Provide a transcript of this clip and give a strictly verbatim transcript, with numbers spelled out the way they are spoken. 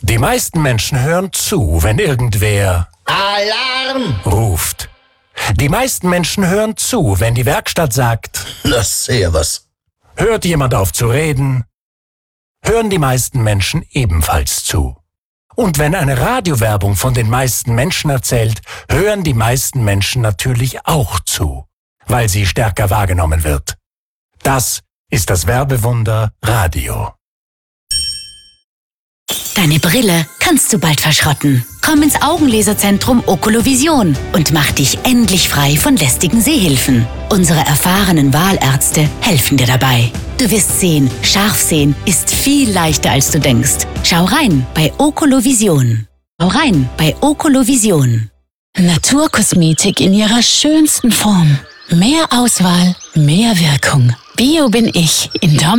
Die meisten Menschen hören zu, wenn irgendwer Alarm ruft. Die meisten Menschen hören zu, wenn die Werkstatt sagt, Das sehr was. hört jemand auf zu reden, hören die meisten Menschen ebenfalls zu. Und wenn eine Radiowerbung von den meisten Menschen erzählt, hören die meisten Menschen natürlich auch zu, weil sie stärker wahrgenommen wird. Das ist das Werbewunder Radio. Deine Brille kannst du bald verschrotten. Komm ins Augenlaserzentrum Oculovision und mach dich endlich frei von lästigen Sehhilfen. Unsere erfahrenen Wahlärzte helfen dir dabei. Du wirst sehen, scharf sehen ist viel leichter, als du denkst. Schau rein bei Oculovision. Schau rein bei Oculovision. Naturkosmetik in ihrer schönsten Form. Mehr Auswahl, mehr Wirkung. Bio bin ich in Dom